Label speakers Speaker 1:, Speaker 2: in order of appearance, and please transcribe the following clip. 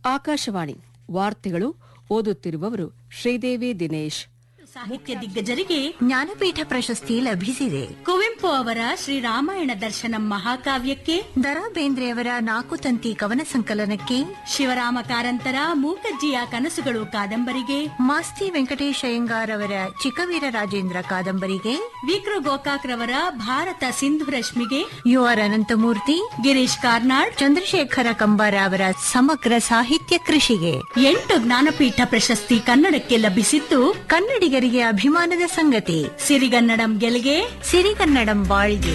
Speaker 1: ಆಕಾಶವಾಣಿ ವಾರ್ತೆಗಳು ಓದುತ್ತಿರುವವರು ಶ್ರೀದೇವಿ ದಿನೇಶ್.
Speaker 2: ಸಾಹಿತ್ಯ ದಿಗ್ಗಜರಿಗೆ
Speaker 3: ಜ್ಞಾನಪೀಠ ಪ್ರಶಸ್ತಿ ಲಭಿಸಿದೆ.
Speaker 2: ಕುವೆಂಪು ಅವರ ಶ್ರೀರಾಮಾಯಣ ದರ್ಶನಂ ಮಹಾಕಾವ್ಯಕ್ಕೆ,
Speaker 3: ದರಾ ಬೇಂದ್ರೆಯವರ 4 ತಂತಿ ಕವನ ಸಂಕಲನಕ್ಕೆ,
Speaker 2: ಶಿವರಾಮ ಕಾರಂತರ ಮೂಕಜ್ಜಿಯ ಕನಸುಗಳು ಕಾದಂಬರಿಗೆ,
Speaker 3: ಮಾಸ್ತಿ ವೆಂಕಟೇಶ್ ಅಯ್ಯಂಗಾರ್ ಅವರ ಚಿಕ್ಕವೀರ ರಾಜೇಂದ್ರ ಕಾದಂಬರಿಗೆ,
Speaker 2: ವಿಕ್ರು ಗೋಕಾಕ್ ರವರ ಭಾರತ ಸಿಂಧು ರಶ್ಮಿಗೆ,
Speaker 3: ಯು ಆರ್ ಅನಂತಮೂರ್ತಿ,
Speaker 2: ಗಿರೀಶ್ ಕಾರ್ನಾಡ್,
Speaker 3: ಚಂದ್ರಶೇಖರ ಕಂಬಾರ ಅವರ ಸಮಗ್ರ ಸಾಹಿತ್ಯ ಕೃಷಿಗೆ
Speaker 2: 8 ಜ್ಞಾನಪೀಠ ಪ್ರಶಸ್ತಿ ಕನ್ನಡಕ್ಕೆ ಲಭಿಸಿದ್ದು
Speaker 3: ಕನ್ನಡಿಗರಿಗೆ ಅಭಿಮಾನದ ಸಂಗತಿ.
Speaker 2: ಸಿರಿಗನ್ನಡಂ ಗೆಲ್ಗೆ,
Speaker 3: ಸಿರಿಗನ್ನಡಂ ಬಾಳ್ಗೆ.